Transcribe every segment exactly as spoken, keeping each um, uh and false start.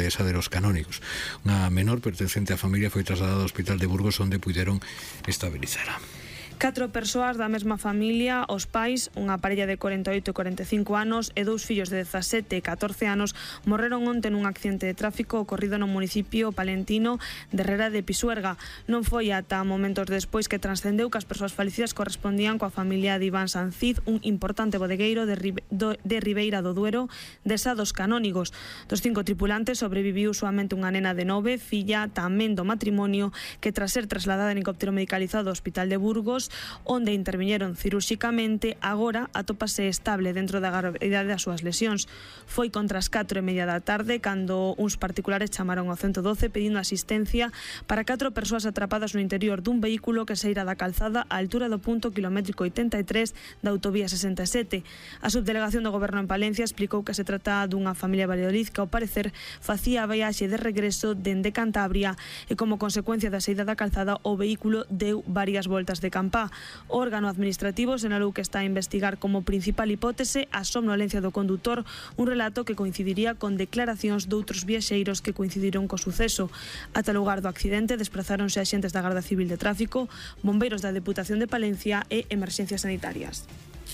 foi esa de los canónigos. Unha menor pertencente á familia foi trasladada ao hospital de Burgos, onde puideron estabilizar. Catro persoas da mesma familia, os pais, unha parella de corenta e oito e corenta e cinco anos e dous fillos de dezasete e catorce anos morreron onte nun accidente de tráfico ocorrido no municipio palentino de Herrera de Pisuerga. Non foi ata momentos despois que transcendeu que as persoas falecidas correspondían coa familia de Iván Sancid, un importante bodegueiro de, Ribe, do, de Ribeira do Duero, de Sa dos Canónigos. Dos cinco tripulantes sobreviviu soamente unha nena de nove, filla tamén do matrimonio, que tras ser trasladada en helicóptero medicalizado ao hospital de Burgos, onde interviñeron cirúrxicamente, agora atópase estable dentro da gravidade das súas lesións. Foi contra as catro e media da tarde cando uns particulares chamaron ao ciento doce pedindo asistencia para catro persoas atrapadas no interior dun vehículo que saíra da calzada á altura do punto kilométrico oitenta e tres da autovía sesenta e sete. A subdelegación do Goberno en Palencia explicou que se trata dunha familia Valladolid que, ao parecer, facía a viaxe de regreso dende Cantabria e, como consecuencia da saída da calzada, o vehículo deu varias voltas de campa. O órgano administrativo senalou que está a investigar como principal hipótese a somnolencia do condutor, un relato que coincidiría con declaracións doutros viaxeiros que coincidiron co suceso. Ata o lugar do accidente desprazáronse axentes da Garda Civil de Tráfico, bombeiros da Deputación de Palencia e emerxencias sanitarias.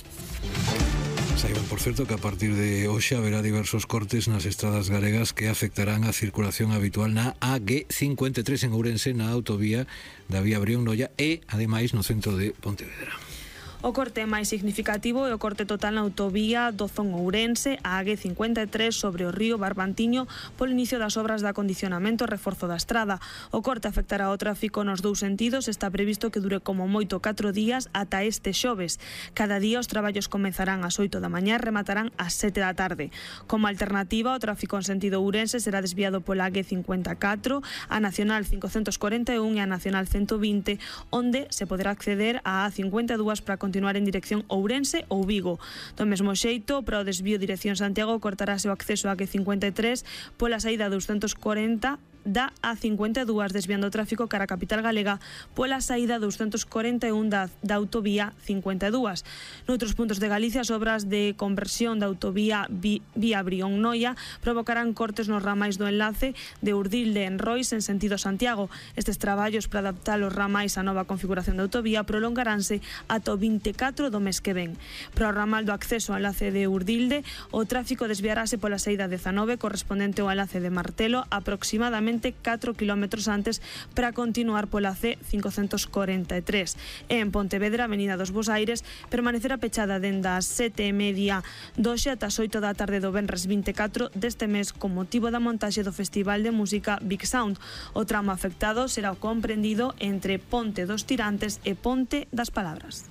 Saiban, por certo, que a partir de hoxe haberá diversos cortes nas estradas galegas que afectarán a circulación habitual na A G cincuenta e tres en Ourense, na autovía da Vía Brión-Noia e, ademais, no centro de Pontevedra. O corte máis significativo é o corte total na autovía do Zon-Ourense, a A G cincuenta e tres sobre o río Barbantiño, polo inicio das obras de acondicionamento e reforzo da estrada. O corte afectará o tráfico nos dous sentidos, está previsto que dure como moito catro días ata este xoves. Cada día os traballos comezarán ás oito da mañá e rematarán ás sete da tarde. Como alternativa, o tráfico en sentido Ourense será desviado pola A G cincuenta e catro, a Nacional cincocentos cuarenta e un e a Nacional ciento vinte, onde se poderá acceder á A cincuenta e dous para continuar en dirección Ourense ou Vigo. Do mesmo xeito, para o desvío dirección Santiago cortarase o acceso á A G cincuenta e tres pola saída doscientos cuarenta da A cincuenta e dous, desviando o tráfico cara a capital galega pola saída doscientos cuarenta e un da, da autovía cincuenta e dous. Noutros puntos de Galicia, as obras de conversión da autovía vi, Vía Brión-Noia provocarán cortes nos ramais do enlace de Urdilde en Rois en sentido Santiago. Estes traballos para adaptar os ramais á nova configuración da autovía prolongaránse ata o vinte e catro do mes que ven. Para o ramal do acceso ao enlace de Urdilde, o tráfico desviarase pola saída dezanove correspondente ao enlace de Martelo aproximadamente catro kilómetros antes para continuar pola C cincocentos cuarenta e tres. E en Pontevedra, a Avenida dos Bos Aires permanecerá pechada dende as sete e media doxe ata as oito da tarde do venres vinte e catro deste mes con motivo da montaxe do Festival de Música Big Sound. O tramo afectado será o comprendido entre Ponte dos Tirantes e Ponte das Palabras.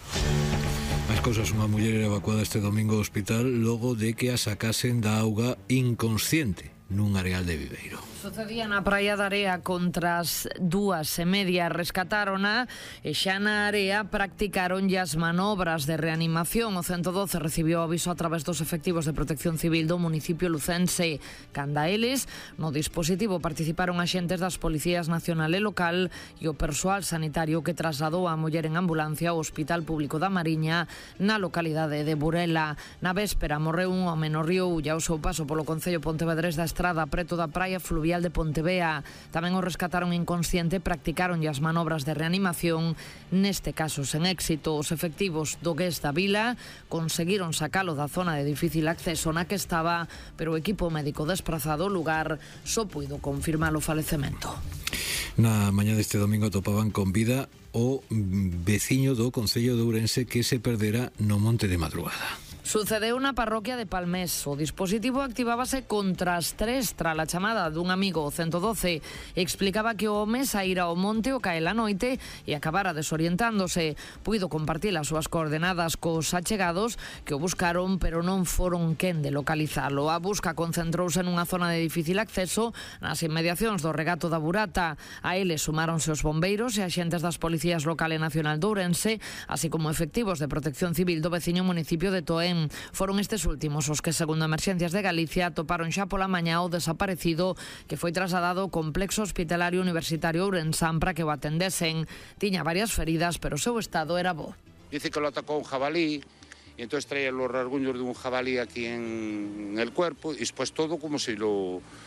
As cousas, unha muller era evacuada este domingo ao hospital logo de que a sacasen da auga inconsciente nun areal de Viveiro. Sucedía na praia da Area contra as dúas e media, rescatarona e xa na area practicaron as manobras de reanimación. O ciento doce recibiu aviso a través dos efectivos de Protección Civil do municipio lucense. Canda eles, no dispositivo participaron axentes das Policías Nacional e Local e o persoal sanitario que trasladou a muller en ambulancia ao Hospital Público da Mariña na localidade de Burela. Na véspera morreu un home no río Ulla ao seu paso polo concello pontevedrés da Estrada, preto da praia fluvial de Pontevea. Tamén o rescataron inconsciente, practicaron as manobras de reanimación, neste caso sen éxito. Os efectivos do Gués da Vila conseguiron sacalo da zona de difícil acceso na que estaba, pero o equipo médico desprazado ao lugar só puido confirmar o falecemento. Na mañá deste domingo topaban con vida o veciño do concello de Ourense que se perdera no monte de madrugada. Sucedeu na parroquia de Palmés. O dispositivo activábase contra as tres tras a chamada dun amigo ao ciento doce. Explicaba que o home saíra ao monte o cae la noite e acabara desorientándose. Puido compartir as súas coordenadas cos achegados que o buscaron, pero non foron quen de localizalo. A busca concentrouse nunha zona de difícil acceso nas inmediacións do regato da Burata. A eles sumáronse os bombeiros e axentes das Policías Local e Nacional de Ourense, así como efectivos de Protección Civil do veciño municipio de Toén. Foron estes últimos os que, segundo Emerxencias de Galicia, toparon xa pola mañá o desaparecido, que foi trasladado ao complexo hospitalario universitario Ourensán para que o atendesen. Tiña varias feridas, pero o seu estado era bo. Dice que lo atacó un jabalí, y entonces traía los rasguños de un jabalí aquí en el cuerpo, y después todo como si lo...